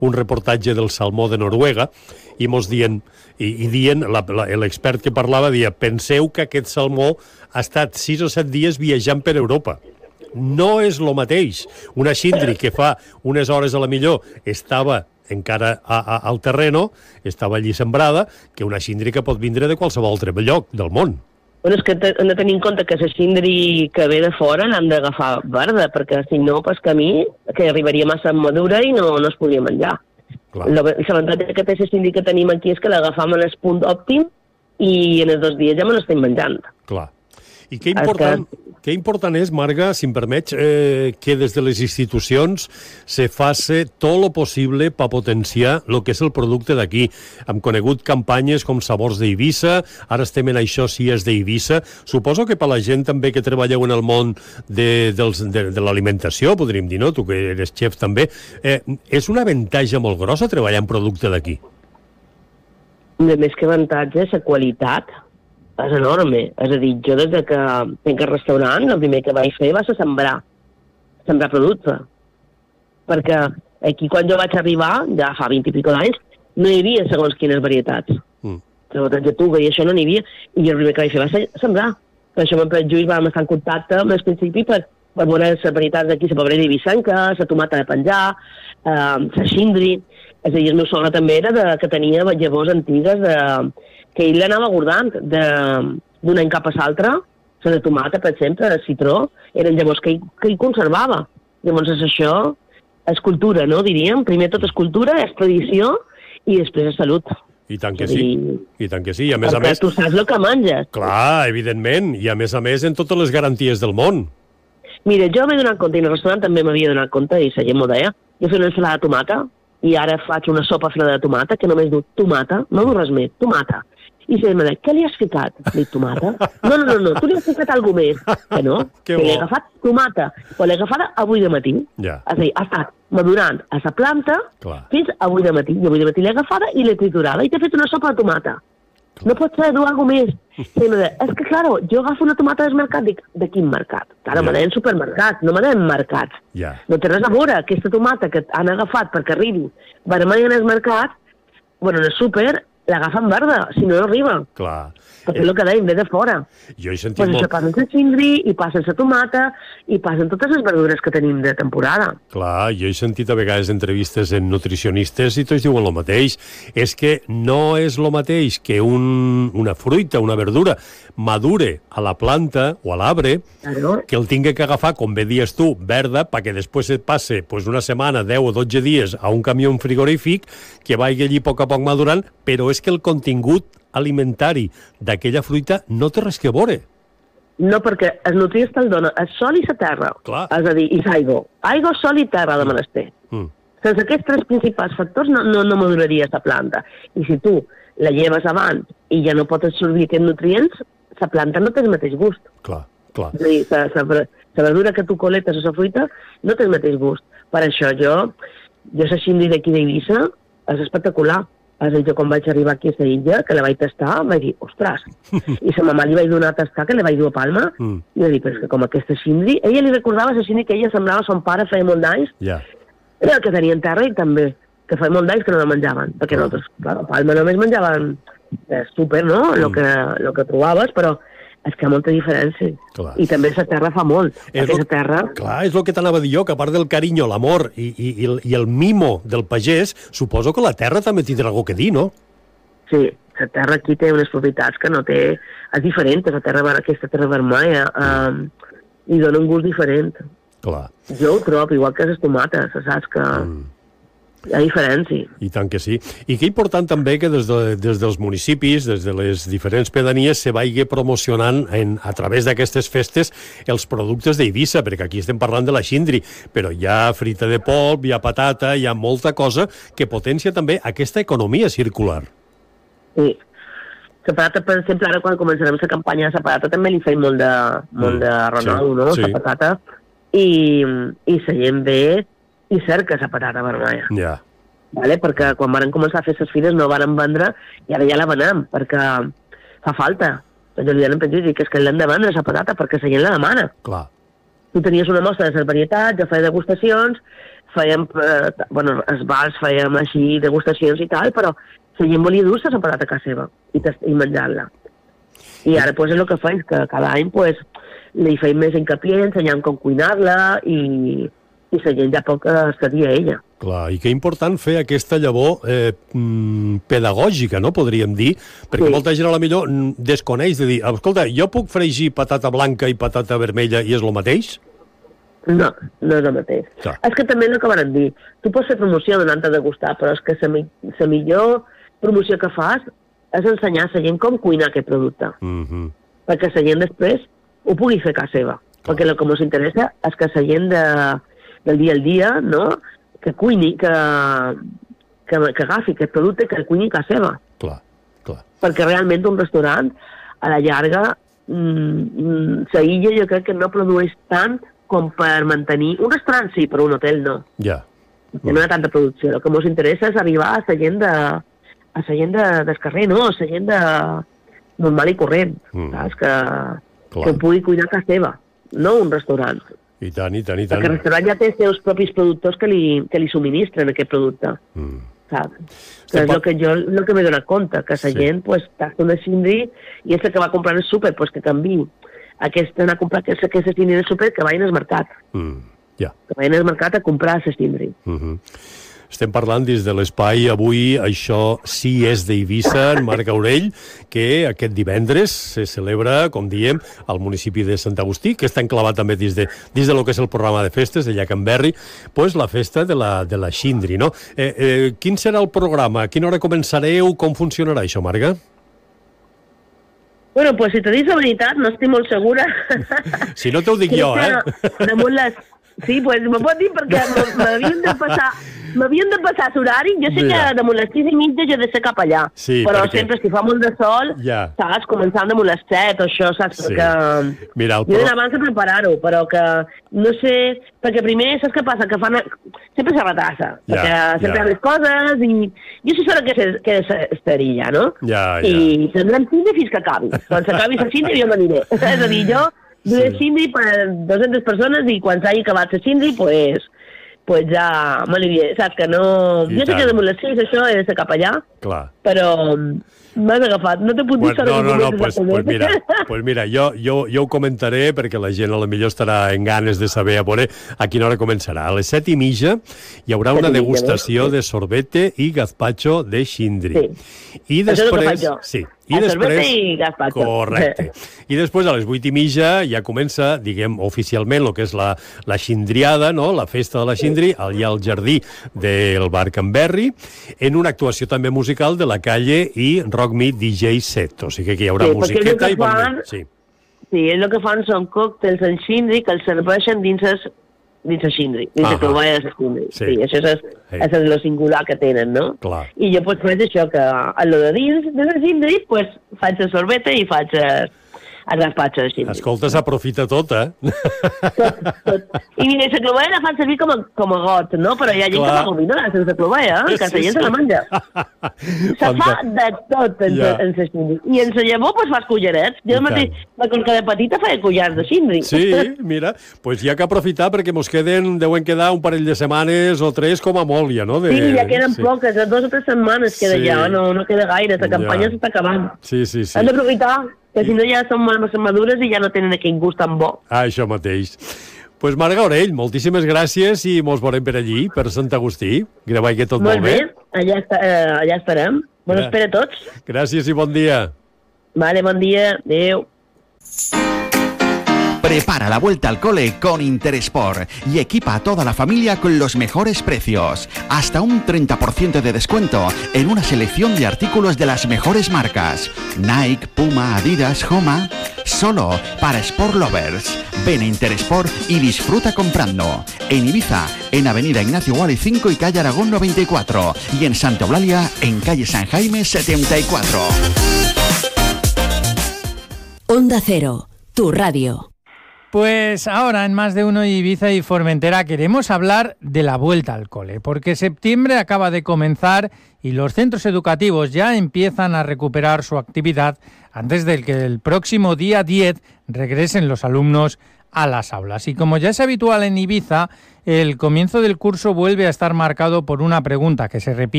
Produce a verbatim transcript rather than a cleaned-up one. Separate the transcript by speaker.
Speaker 1: un reportatge del salmó de Noruega i mos dient, i, i dient l'expert que parlava dia, penseu que aquest salmó ha estat sis o set dies viatjant per Europa. No és lo mateix. Una xindri que fa unes hores a la millor estava encara a, a, al terreno, estava allí sembrada, que una xindri que pot vindre de qualsevol altre lloc del món.
Speaker 2: Bueno, és que hem de tenir en compte que la xindri que ve de fora l'han d'agafar verda, perquè si no, pel camí, que arribaria massa madura i no, no es podria menjar. L'avantatge que té la xindri que tenim aquí és que l'agafam en el punt òptim i en els dos dies ja me l'estem menjant.
Speaker 1: Clar. I què important, que... què important és, Marga, si em permets, eh, que des de les institucions se faci tot lo possible per potenciar el que és el producte d'aquí. Hem conegut campanyes com Sabors d'Eivissa, ara estem en Això sí és d'Eivissa. Suposo que per la gent també que treballeu en el món de, dels, de, de l'alimentació, podríem dir, no? Tu que eres xef també, eh, és una avantatge molt grossa treballar en producte d'aquí.
Speaker 2: De més que avantatge, la qualitat és enorme. És a dir, jo des que tinc el restaurant, el primer que vaig fer va ser sembrar, sembrar producte. Perquè aquí, quan jo vaig arribar, ja fa vint i pico d'anys, no hi havia segons quines varietats. Mm. De lletuga i això no n'hi havia, i jo el primer que vaig fer va ser sembrar. Per això amb en Lluís vam estar en contacte amb el principi per, per veure les varietats d'aquí, la pebrera ibicenca, la tomata de penjar, eh, la xindri. És a dir, el meu sogre també era de, que tenia llavors antigues de, que ell l'anava guardant d'un any cap a l'altre, la de tomata, per exemple, de citró, eren llavors que ell, que ell conservava. Llavors és això, és cultura, no, diríem? Primer tot és cultura, és tradició, i després és salut.
Speaker 1: I tant que sí, i tant que sí. I a més a més...
Speaker 2: Perquè tu saps el que menges.
Speaker 1: Clar, evidentment, i a més a més en totes les garanties del món.
Speaker 2: Mira, jo m'he donat compte, i en el restaurant també m'havia donat compte, i la gent m'ho deia, jo feia una ensalada de tomata, i ara faig una sopa freda de tomata, que només diu tomata, no diu res més, tomata. I si em deia, què li has ficat? Dic, tomata? No, no, no, no, tu li has ficat alguna més. Que no, que li he agafat tomata. Però l'he agafada avui de matí.
Speaker 1: Ja.
Speaker 2: És a dir, ha estat madurant a la planta
Speaker 1: Clar.
Speaker 2: fins avui de matí. I avui de matí l'he agafada i l'he triturada. I t'he fet una sopa de tomata. Clar. No pot ser, du alguna més. I em deia, és que, claro, jo agafo una tomata del mercat, dic, de quin mercat? Claro, ja. Me deien supermercat, no me deien mercat.
Speaker 1: Ja.
Speaker 2: No té res a veure, aquesta tomata que han agafat perquè arribi vermella en el mercat, bueno, en el súper, l'agafen verda, si no, no arriba.
Speaker 1: Clar.
Speaker 2: Perquè és el que dèiem, ve de fora.
Speaker 1: Jo he sentit
Speaker 2: pues
Speaker 1: molt...
Speaker 2: Això passen la xindri, i passen la tomata, i passen totes les verdures que tenim de temporada.
Speaker 1: Clar, jo he sentit a vegades entrevistes en nutricionistes i tots diuen el mateix. És que no és el mateix que un, una fruita, una verdura, madure a la planta o a l'arbre, claro. Que el tingui que agafar, com bé dies tu, verda, perquè després et passe pues, una setmana, deu o dotze dies a un camió frigorífic que vagi allí a poc a poc madurant, però és que el contingut alimentari d'aquella fruita no té res que veure.
Speaker 2: No, perquè els nutrients te'l dona el sol i la terra.
Speaker 1: Clar.
Speaker 2: És a dir, i l'aigua. Aigua, sol i terra de menester. Mm. Sense aquests tres principals factors no, no, no maduraria la planta. I si tu la lleves abans i ja no pots absorbir aquests nutrients, la planta no té el mateix gust.
Speaker 1: Clar, clar.
Speaker 2: És a dir, la, la verdura que tu col·lectes o la fruita no té el mateix gust. Per això jo, jo la xindri d'aquí d'Eivissa és espectacular. És a dir, jo quan vaig arribar aquí a la illa, que la vaig tastar, vaig dir, ostres, i sa mamà li vaig donar a tastar, que la vaig dur a Palma, mm. i vaig dir, però és que com aquesta xindri, ella li recordava la xindri que ella semblava a son pare feia molt d'anys,
Speaker 1: yeah.
Speaker 2: Era el que tenia en terra i també, que feia molt d'anys que no la menjaven, perquè oh. nosaltres, clar, a Palma només menjaven eh, súper, no?, el mm. que, lo que trobaves, però és que hi ha molta diferència. Clar. I també la terra fa molt. És lo, terra...
Speaker 1: Clar, és el que t'anava a dir jo, que a part del carinyo, l'amor i, i, i, el, i el mimo del pagès, suposo que la terra també tindrà alguna que dir, no?
Speaker 2: Sí, la terra aquí té unes propietats que no té... És diferent, la terra, aquesta terra vermella, eh, i dona un gust diferent.
Speaker 1: Clar.
Speaker 2: Jo ho trobo, igual que les tomates, saps que... Mm. Hi ha diferència.
Speaker 1: I tant que sí. I que important també que des, de, des dels municipis, des de les diferents pedanies, se vagi promocionant en, a través d'aquestes festes els productes d'Eivissa, perquè aquí estem parlant de la xindri, però hi ha frita de polp, hi ha patata, hi ha molta cosa que potencia també aquesta economia circular.
Speaker 2: Sí. La patata, per exemple, ara quan començarem la campanya de la patata també li feim molt de, molt mm. de renou, sí, no?, sí. La patata, i, i la gent ve i cerca la patata vermella.
Speaker 1: Ja. Yeah.
Speaker 2: Vale? Perquè quan van començar a fer les fires no van vendre i ara ja la venem, perquè fa falta. Jo li donen per dir que és que l'hem de vendre, la patata, perquè la gent la demana.
Speaker 1: Clar.
Speaker 2: tu tenies una mostra de les varietats, jo feia degustacions, fèiem, eh, bueno, els bars fèiem així degustacions i tal, però la gent volia dur-se la patata a casa seva i, i menjar-la. I ara pues, és el que faig, que cada any pues, li feim més hincapié, ensenyant com cuinar-la i, i la gent ja poc estudia ella.
Speaker 1: Clar, i que important fer aquesta llavor eh, pedagògica, no?, podríem dir, perquè sí. molta gent a la millor desconeix de dir, escolta, jo puc fregir patata blanca i patata vermella i és el mateix?
Speaker 2: No, no és el mateix. Clar. És que també és el que van dir. Tu pots fer promoció donant-te a degustar, però és que la millor promoció que fas és ensenyar a la gent com cuinar aquest producte. Mm-hmm. Perquè la gent després ho pugui fer a casa seva. Clar. Perquè el que ens interessa és que la gent de, del dia al dia, no?, que cuini, que, que, que agafi aquest producte, que el cuini a casa seva.
Speaker 1: Clar, clar.
Speaker 2: Perquè realment un restaurant, a la llarga, mmm, la illa jo crec que no produeix tant com per mantenir... Un restaurant sí, però un hotel no.
Speaker 1: Ja.
Speaker 2: Yeah. No hi ha tanta producció. El que ens interessa és arribar a la gent de, a la gent de, del carrer, no? A la gent de normal i corrent, mm. saps? Que, que pugui cuinar a casa seva, no un restaurant.
Speaker 1: I tant, i tant, i tant.
Speaker 2: Perquè el restaurant ja té els seus propis productors que li, que li subministren aquest producte, mm. saps? Que és el que jo el que m'he donat compte, que la sí. gent pues, tasta una cindri i és el que va comprar al súper, pues, que canvi aquesta, anar a comprar aquesta, aquesta cindri al súper, que vagin al mercat.
Speaker 1: Mm. Yeah.
Speaker 2: Que vagin al mercat a comprar la cindri.
Speaker 1: Mm-hmm. Estem parlant des de l'espai avui, això sí és d'Eivissa, en Marc Aurell, que aquest divendres se celebra, com diem, al municipi de Sant Agustí, que està enclavat també dins de, dins de lo que és el programa de festes de Llacanberri, pues la festa de la, de la Xindri, no? Eh, eh, quin serà el programa? A quina hora començareu? Com funcionarà això, Marga?
Speaker 2: Bueno, pues si te dic la veritat, no estic molt segura.
Speaker 1: Si no t'ho dic jo, eh?
Speaker 2: Damunt les... Sí, pues me pot dir perquè m'havien de passar m'havien de passar l'horari. Jo sé Mira. que damunt les sis i mitja jo he de ser cap allà,
Speaker 1: sí,
Speaker 2: però
Speaker 1: perquè...
Speaker 2: sempre si fa molt de sol,
Speaker 1: ja.
Speaker 2: saps, començant damunt les set o això, saps, sí. perquè
Speaker 1: Mira, el
Speaker 2: jo
Speaker 1: pro...
Speaker 2: he d'abans de preparar-ho, però que no sé, perquè primer saps què passa? Que fan... sempre se retrassa, ja, perquè sempre ja. hi ha les coses i jo sé sort que, que estaria, no?
Speaker 1: Ja, ja.
Speaker 2: I tindrem cindri fins que acabi. Quan s'acabi la cindri jo m'aniré. És a dir, jo duré sí. cindri per dues-centes persones i quan s'hagi acabat la cindri, pues, pues ja m'alivié. Saps que no... I jo sé que damunt les sis això he de ser cap allà,
Speaker 1: Clar.
Speaker 2: però m'has agafat. No t'he pogut dir
Speaker 1: bueno, no, no, no, pues, pues mira, pues mira jo, jo, jo ho comentaré perquè la gent a la millor estarà en ganes de saber a veure a quina hora començarà. A les set i mitja hi haurà una degustació de sorbete i gazpacho de xindri.
Speaker 2: Sí.
Speaker 1: I després... Això és el que faig jo. Sí. I
Speaker 2: a
Speaker 1: després,
Speaker 2: i gazpacho.
Speaker 1: Correcte. I després a les vuit i mitja ja comença, diguem, oficialment el que és la, la xindriada, no? La festa de la xindri, allà al jardí del bar Can Berri, en una actuació també musical de la Calle i Rock Me D J set. O sigui que hi haurà sí, musiqueta i bon vent. Sí.
Speaker 2: sí, el que fan són còctels en xindri que els serveixen dins els dins el xindri, dins el troballa de xindri. Sí. sí, això és, sí. és el singular que tenen, no?
Speaker 1: Clar.
Speaker 2: I jo pues faig això, que a lo de dins de la xindri, pues faig el sorbete i faig el, el gazpacho de xindri.
Speaker 1: Escolta, s'aprofita tot, eh?
Speaker 2: Tot, tot. I mira, la clovella la fan servir com a, com a got, no? Però hi ha gent Clar. que fa gominola sense clovella, eh? Que sí, la gent sí. se la menja. Se fa de tot en ja. la xindri. I en la llavor, pues fas cullerets. Jo mateix, com que de petita feia collars de xindri.
Speaker 1: Sí, mira, pues hi ha que aprofitar perquè mos queden, deuen quedar un parell de setmanes o tres com a molt, ja, no? De...
Speaker 2: Sí, ja queden sí. poques, dos o tres setmanes queda sí. ja, no, no queda gaire, la campanya ja. s'està acabant.
Speaker 1: Sí, sí, sí.
Speaker 2: Hem d'aprofitar, que si no ja són molt madures i ja no tenen aquell gust tan bo.
Speaker 1: Ah, això mateix. Pues Marga Aurell, moltíssimes gràcies i mos veurem per allí, per Sant Agustí. Que vagi tot molt, molt bé.
Speaker 2: bé. Allà, està, eh, allà estarem. Bona espera a tots.
Speaker 1: Gràcies i bon dia.
Speaker 2: Vale, bon dia. Adéu.
Speaker 3: Prepara la vuelta al cole con Interesport y equipa a toda la familia con los mejores precios. Hasta un treinta por ciento de descuento en una selección de artículos de las mejores marcas. Nike, Puma, Adidas, Homa. Solo para Sport Lovers. Ven a Interesport y disfruta comprando. En Ibiza, en Avenida Ignacio Guali cinco y calle Aragón noventa y cuatro. Y en Santa Eulalia, en calle San Jaime setenta y cuatro.
Speaker 4: Onda Cero, tu radio. Pues ahora en Más de Uno Ibiza y Formentera queremos hablar de la vuelta al cole, porque septiembre acaba de comenzar y los centros educativos ya empiezan a recuperar su actividad antes de que el próximo día diez regresen los alumnos a las aulas. Y como ya es habitual en Ibiza, el comienzo del curso vuelve a estar marcado por una pregunta que se repite